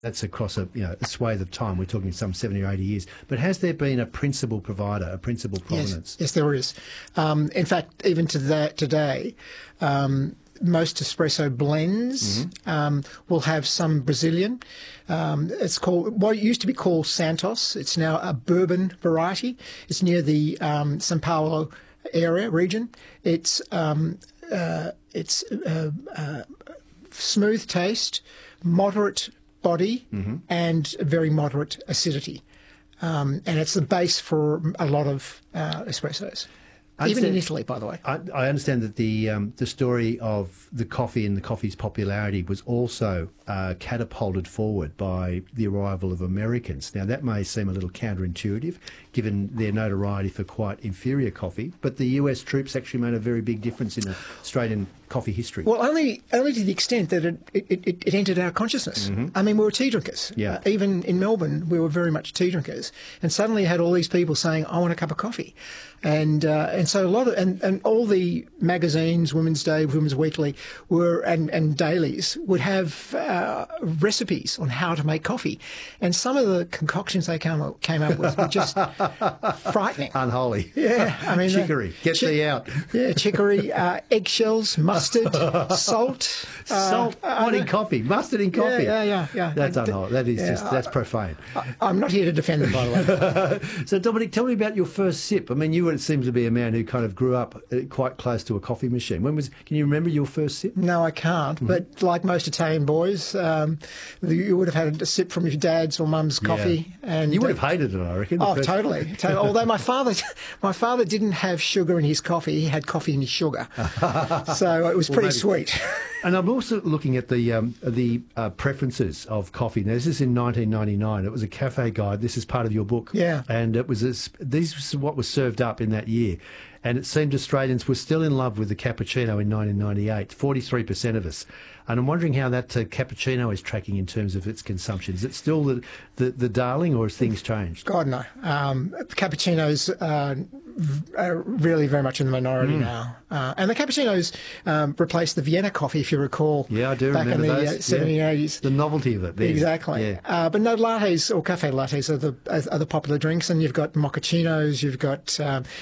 That's across a swathe of time. We're talking some 70 or 80 years. But has there been a principal provider, a principal provenance? Yes, there is. In fact, even today, most espresso blends will have some Brazilian. It's called what used to be called Santos. It's now a bourbon variety. It's near the São Paulo region. It's smooth taste, moderate body, and very moderate acidity. And it's the base for a lot of espressos. Even in Italy, by the way. I understand that the story of the coffee and the coffee's popularity was also catapulted forward by the arrival of Americans. Now, that may seem a little counterintuitive, given their notoriety for quite inferior coffee, but the US troops actually made a very big difference in Australian coffee history. Well, only to the extent that it entered our consciousness. I mean, we were tea drinkers. Yeah. Even in Melbourne, we were very much tea drinkers. And suddenly you had all these people saying, I want a cup of coffee. And so a lot of, and all the magazines, Women's Day, Women's Weekly, and dailies would have recipes on how to make coffee. And some of the concoctions they came up with were just frightening. Unholy. Yeah. I mean, chicory. Get thee out. Yeah, chicory, eggshells, mustard, salt. Salt. What in coffee? Mustard in coffee? Yeah. That's unholy. That is that's profane. I'm not here to defend them, by the way. So, Dominic, tell me about your first sip. I mean, you seem to be a man who kind of grew up quite close to a coffee machine. Can you remember your first sip? No, I can't. But like most Italian boys, you would have had a sip from your dad's or mum's coffee, and you would have hated it, I reckon. Oh, totally. Although my father didn't have sugar in his coffee; he had coffee in his sugar, so it was pretty sweet. And I'm also looking at the preferences of coffee. Now, this is in 1999. It was a cafe guide. This is part of your book. Yeah. And it was these was what was served up in that year. And it seemed Australians were still in love with the cappuccino in 1998, 43% of us. And I'm wondering how that cappuccino is tracking in terms of its consumption. Is it still the darling, or has things changed? God, no. Cappuccinos are really very much in the minority now. And the cappuccinos replaced the Vienna coffee, if you recall. Yeah, I do back remember in the those. 70s and 80s. The novelty of it. There. Exactly. Yeah. But no, lattes or cafe lattes are the popular drinks. And you've got mochachinos, you've got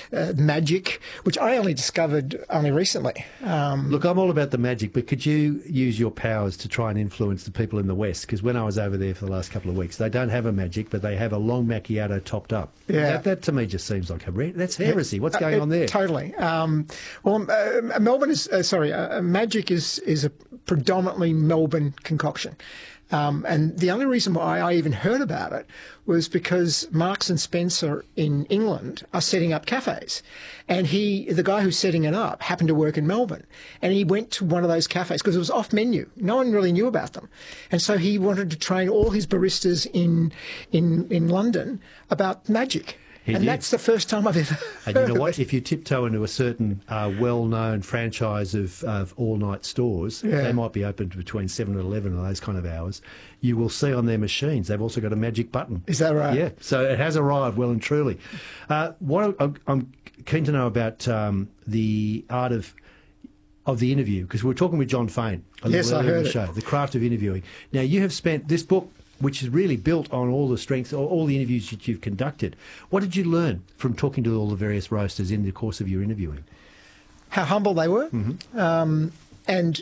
Magic, which I only discovered only recently. Look, I'm all about the magic, but could you use your powers to try and influence the people in the West? Because when I was over there for the last couple of weeks, they don't have a magic, but they have a long macchiato topped up. Yeah. That to me just seems like that's heresy. What's going on there? Totally. Melbourne is Magic is a predominantly Melbourne concoction. And the only reason why I even heard about it was because Marks and Spencer in England are setting up cafes. And the guy who's setting it up happened to work in Melbourne. And he went to one of those cafes because it was off menu. No one really knew about them. And so he wanted to train all his baristas in London about Magic. That's the first time I've ever heard And you know of what? it. If you tiptoe into a certain well-known franchise of all-night stores, they might be open between 7 and 11 of those kind of hours, you will see on their machines they've also got a magic button. Is that right? Yeah. So it has arrived well and truly. What I'm keen to know about the art of the interview, because we're talking with John Fain a little earlier in the show, The Craft of Interviewing. Now, you have spent this book, which is really built on all the strengths, all the interviews that you've conducted. What did you learn from talking to all the various roasters in the course of your interviewing? How humble they were. And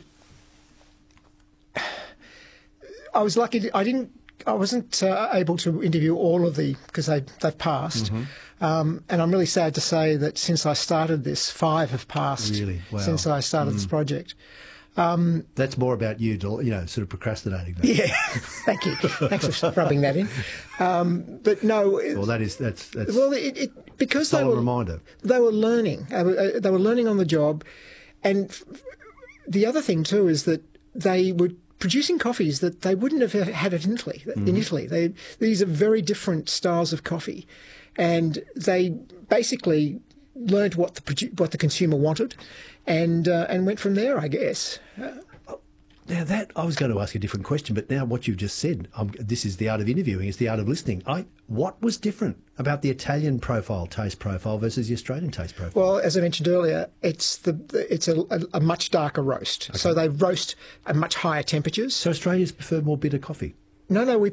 I was lucky. I wasn't able to interview all of because they've passed. And I'm really sad to say that since I started this, 5 have passed. Really? Wow. Since I started this project. That's more about you, sort of procrastinating. That. Yeah, thank you. Thanks for rubbing that in. But no. Well, that's well, because they were reminder. They were learning. They were learning on the job, and the other thing too is that they were producing coffees that they wouldn't have had in Italy. In Italy, these are very different styles of coffee, and they basically learned what the consumer wanted, and went from there, I guess. Now that I was going to ask a different question, but now what you've just said, this is the art of interviewing, it's the art of listening. What was different about the Italian taste profile versus the Australian taste profile? Well, as I mentioned earlier, it's a much darker roast. Okay. So they roast at much higher temperatures. So Australians prefer more bitter coffee? No, we